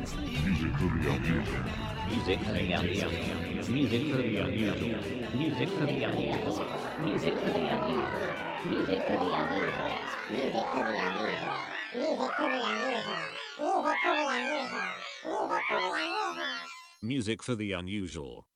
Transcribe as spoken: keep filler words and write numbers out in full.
Music for the unusual. Music for the unusual. Music for the unusual. Music for the unusual. Music for the unusual. Music for the unusual. Music for the unusual. Music for the unusual. Music for the unusual. Music for the unusual. Music for the unusual.